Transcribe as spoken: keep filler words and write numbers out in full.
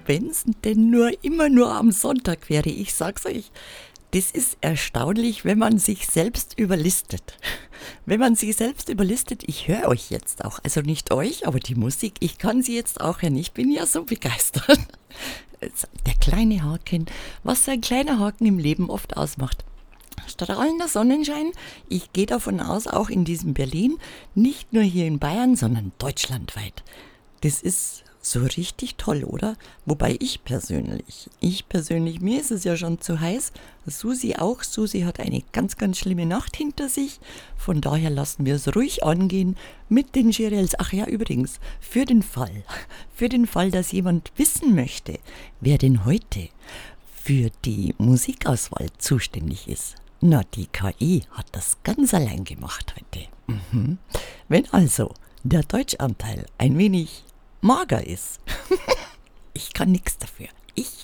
wenn's denn nur immer nur am Sonntag wäre. Ich sag's euch, das ist erstaunlich, wenn man sich selbst überlistet. Wenn man sich selbst überlistet, ich höre euch jetzt auch, also nicht euch, aber die Musik, ich kann sie jetzt auch hören. Ich bin ja so begeistert. Der kleine Haken, was so ein kleiner Haken im Leben oft ausmacht. Strahlender Sonnenschein, ich gehe davon aus, auch in diesem Berlin, nicht nur hier in Bayern, sondern deutschlandweit. Das ist so richtig toll, oder? Wobei ich persönlich, ich persönlich, mir ist es ja schon zu heiß, Susi auch. Susi hat eine ganz, ganz schlimme Nacht hinter sich. Von daher lassen wir es ruhig angehen mit den Girels. Ach ja, übrigens, für den Fall, für den Fall, dass jemand wissen möchte, wer denn heute für die Musikauswahl zuständig ist. Na, die K I hat das ganz allein gemacht heute. Mhm. Wenn also der Deutschanteil ein wenig mager ist, ich kann nichts dafür. Ich